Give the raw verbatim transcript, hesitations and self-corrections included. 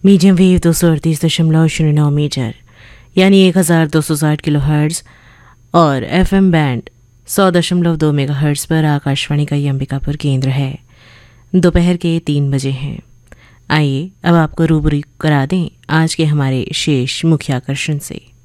Medium wave दो सौ अड़तीस दशमलव शून्य नौ मीटर यानी एक हज़ार दो सौ साठ किलो हर्ट्ज़ और एफ एम बैंड सौ दशमलव दो मेगा हर्ट्ज़ पर आकाशवाणी का ये अंबिकापुर केंद्र है। दोपहर के तीन बजे हैं। आइए अब आपको रूबरू करा दें आज के हमारे शेष मुख्य आकर्षण से।